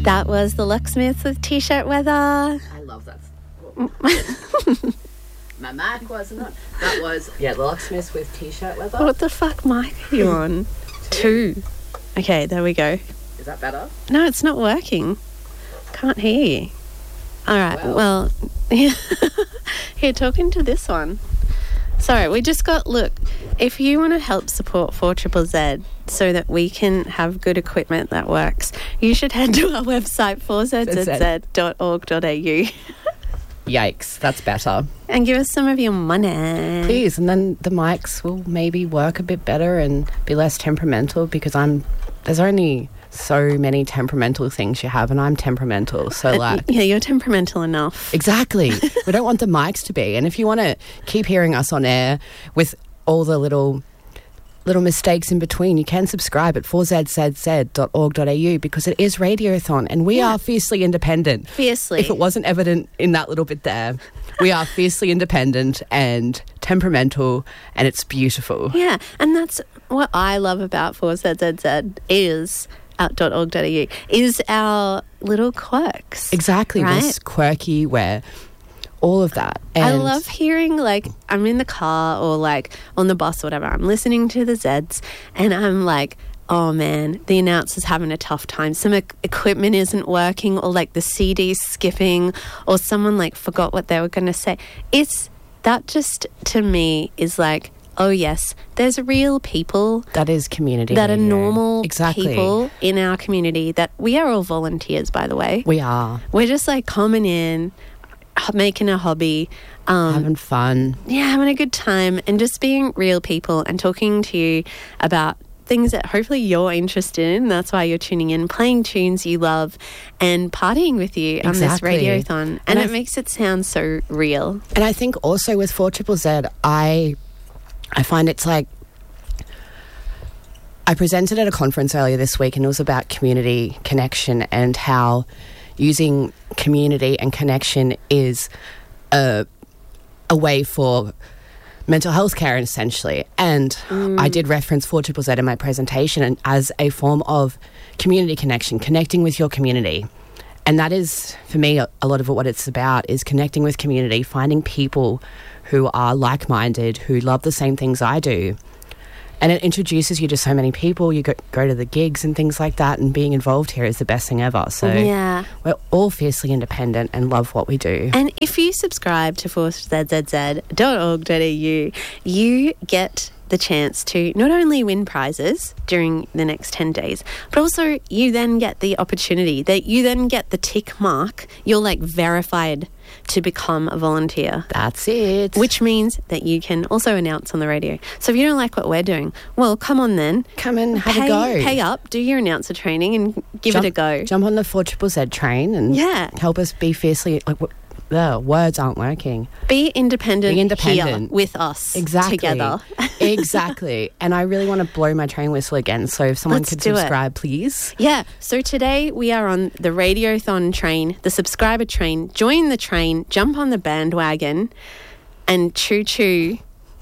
That was the Locksmiths with T-shirt weather. I love that. My mic wasn't on. That was, the Locksmiths with T-shirt weather. What the fuck mic are you on? 2. Okay, there we go. Is that better? No, it's not working. Can't hear you. All right, well here, talking to this one. Sorry, we just got, look, if you want to help support 4ZZZ so that we can have good equipment that works, you should head to our website, 4zzz.org.au. Yikes, that's better. And give us some of your money. Please, and then the mics will maybe work a bit better and be less temperamental, because there's only so many temperamental things you have, and I'm temperamental, so like... Yeah, you're temperamental enough. Exactly. We don't want the mics to be. And if you want to keep hearing us on air with all the little mistakes in between, you can subscribe at 4zzz.org.au, because it is Radiothon, and we are fiercely independent. Fiercely. If it wasn't evident in that little bit there, we are fiercely independent and temperamental, and it's beautiful. Yeah, and that's what I love about 4ZZZ is... .org.au is our little quirks. Exactly. Right? We're quirky, we're all of that. And I love hearing, like, I'm in the car or, like, on the bus or whatever. I'm listening to the Zeds and I'm like, oh, man, the announcer's having a tough time. Some equipment isn't working, or, like, the CD's skipping, or someone, like, forgot what they were going to say. That just, to me, is like, oh, yes, there's real people. That is community. That radio. are normal Exactly. people in our community. That we are all volunteers, by the way. We are. We're just like coming in, making a hobby. Having fun. Yeah, having a good time and just being real people and talking to you about things that hopefully you're interested in. That's why you're tuning in, playing tunes you love and partying with you on this Radiothon. And it makes it sound so real. And I think also with 4ZZZ, I find it's like, I presented at a conference earlier this week, and it was about community connection and how using community and connection is a way for mental health care, essentially. And I did reference 4ZZZ in my presentation and as a form of community connection, connecting with your community. And that is, for me, a lot of what it's about is connecting with community, finding people who are like-minded, who love the same things I do. And it introduces you to so many people. You go to the gigs and things like that, and being involved here is the best thing ever. So we're all fiercely independent and love what we do. And if you subscribe to 4zzz.org.au, you get the chance to not only win prizes during the next 10 days, but also you then get the opportunity that you then get the tick mark. You're like verified to become a volunteer. That's it. Which means that you can also announce on the radio. So if you don't like what we're doing, well, come on then. Come and have a go. Pay up, do your announcer training and give it a go. Jump on the 4ZZZ train and help us be fiercely... The words aren't working. Be independent here with us together. Exactly. And I really want to blow my train whistle again. So if someone could subscribe, please. Yeah. So today we are on the Radiothon train, the subscriber train. Join the train, jump on the bandwagon, and choo-choo.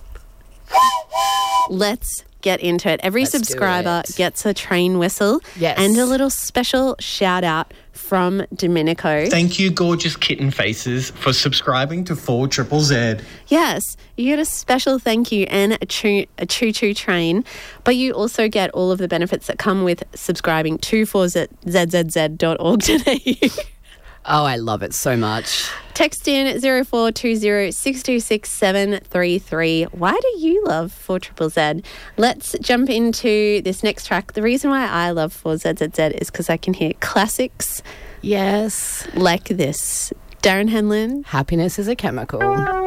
Let's get into it. Every subscriber gets a train whistle and a little special shout out from Domenico. Thank you, gorgeous kitten faces, for subscribing to 4ZZZ. Yes, you get a special thank you and a choo-choo train, but you also get all of the benefits that come with subscribing to 4zzz.org.au. Oh, I love it so much. Text in 0420 626 733. Why do you love 4ZZZ? Let's jump into this next track. The reason why I love 4ZZZ is because I can hear classics. Yes. Like this. Darren Henlin. Happiness is a chemical.